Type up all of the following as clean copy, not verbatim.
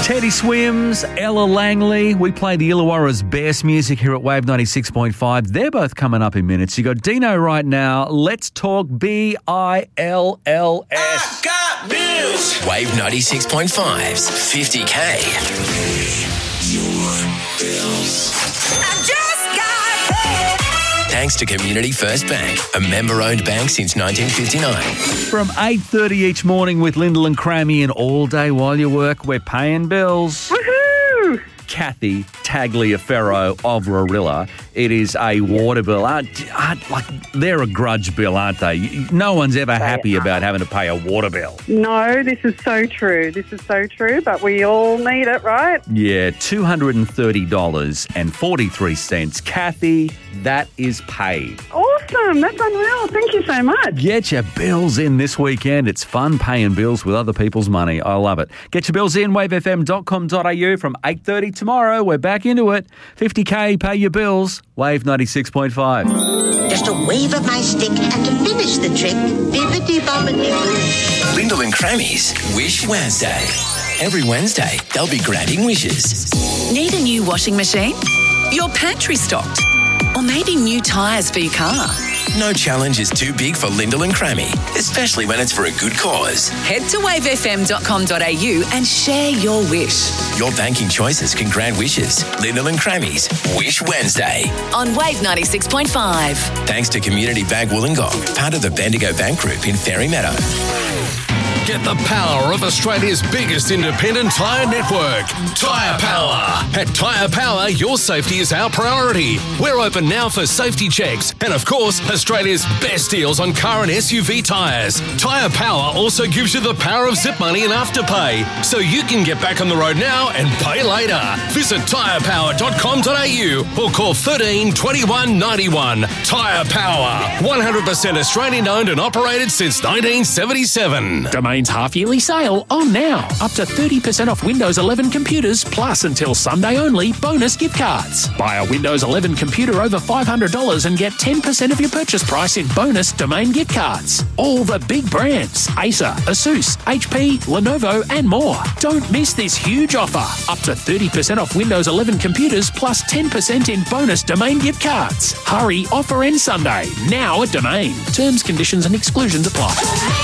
Teddy Swims, Ella Langley. We play the Illawarra's best music here at Wave 96.5. They're both coming up in minutes. You got Dino right now. Let's talk BILLS. I got bills. Wave 96.5's 50K. I just got paid. Thanks to Community First Bank, a member-owned bank since 1959. From 8:30 each morning with Lyndall and Crammy, and all day while you work, we're paying bills. Woohoo! Kathy Tagliaferro of Rorilla. It is a water bill. Like, they're a grudge bill, aren't they? No one's ever happy about having to pay a water bill. No, this is so true. But we all need it, right? Yeah, $230.43. Kathy, that is paid. Awesome. That's unreal. Thank you so much. Get your bills in this weekend. It's fun paying bills with other people's money. I love it. Get your bills in, wavefm.com.au from 8:30 tomorrow. We're back into it. 50K, pay your bills. Wave 96.5. Just a wave of my stick, and to finish the trick, bibbidi-bobbidi-boo. Lyndall and Crammy's Wish Wednesday. Every Wednesday, they'll be granting wishes. Need a new washing machine? Your pantry stocked? Or maybe new tyres for your car? No challenge is too big for Lyndall and Crammy, especially when it's for a good cause. Head to wavefm.com.au and share your wish. Your banking choices can grant wishes. Lyndall and Crammy's Wish Wednesday. On Wave 96.5. Thanks to Community Bank Wollongong, part of the Bendigo Bank Group in Fairy Meadow. Get the power of Australia's biggest independent tyre network, Tyre Power. At Tyre Power, your safety is our priority. We're open now for safety checks and, of course, Australia's best deals on car and SUV tyres. Tyre Power also gives you the power of zip money and afterpay, so you can get back on the road now and pay later. Visit tyrepower.com.au or call 13 21 91. Tyre Power, 100% Australian owned and operated since 1977. Domain's half-yearly sale on now. Up to 30% off Windows 11 computers, plus until Sunday only, bonus gift cards. Buy a Windows 11 computer over $500 and get 10% of your purchase price in bonus domain gift cards. All the big brands, Acer, Asus, HP, Lenovo and more. Don't miss this huge offer. Up to 30% off Windows 11 computers, plus 10% in bonus domain gift cards. Hurry, offer ends Sunday. Now at Domain. Terms, conditions and exclusions apply.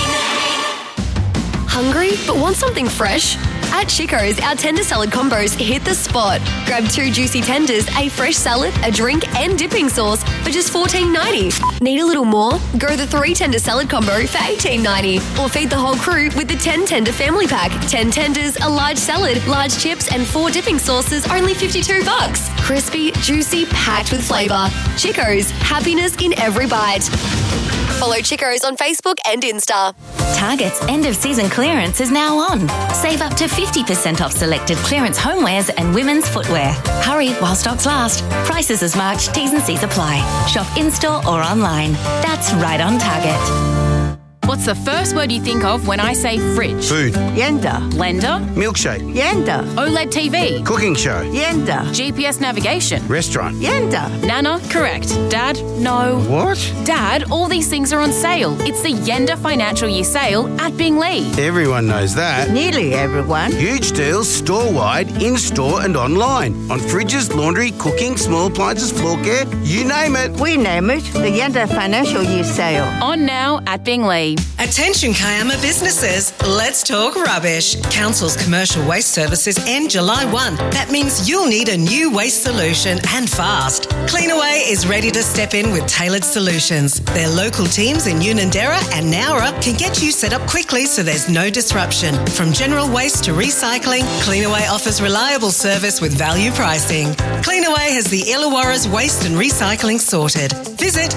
Hungry but want something fresh? At Chico's, our tender salad combos hit the spot. Grab 2 juicy tenders, a fresh salad, a drink and dipping sauce for just $14.90. Need a little more? Go the 3 tender salad combo for $18.90. Or feed the whole crew with the 10 tender family pack. 10 tenders, a large salad, large chips and 4 dipping sauces, only $52. Crispy, juicy, packed with flavour. Chico's, happiness in every bite. Follow Chico's on Facebook and Insta. Target's end-of-season clearance is now on. Save up to 50% off selected clearance homewares and women's footwear. Hurry while stocks last. Prices as marked, T's and C's apply. Shop in-store or online. That's right on Target. What's the first word you think of when I say fridge? Food. Yenda. Blender. Milkshake. Yenda. OLED TV. Cooking show. Yenda. GPS navigation. Restaurant. Yenda. Nana. Correct. Dad. No. What? Dad, all these things are on sale. It's the Yenda Financial Year Sale at Binglee. Everyone knows that. Nearly everyone. Huge deals store-wide, in-store and online. On fridges, laundry, cooking, small appliances, floor care, you name it. We name it the Yenda Financial Year Sale. On now at Binglee. Attention Kiama businesses, let's talk rubbish. Council's commercial waste services end July 1. That means you'll need a new waste solution and fast. Cleanaway is ready to step in with tailored solutions. Their local teams in Unanderra and Nowra can get you set up quickly so there's no disruption. From general waste to recycling, Cleanaway offers reliable service with value pricing. Cleanaway has the Illawarra's waste and recycling sorted. Visit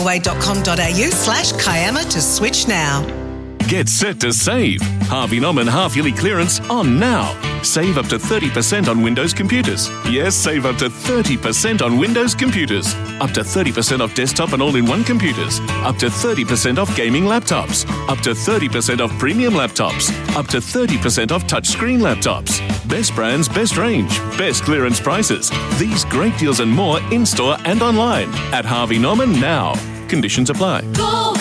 cleanaway.com.au/Kiama to switch now. Get set to save. Harvey Norman half-yearly clearance on now. Save up to 30% on Windows computers. Yes, save up to 30% on Windows computers. Up to 30% off desktop and all-in-one computers. Up to 30% off gaming laptops. Up to 30% off premium laptops. Up to 30% off touchscreen laptops. Best brands, best range, best clearance prices. These great deals and more in-store and online at Harvey Norman now. Conditions apply. Go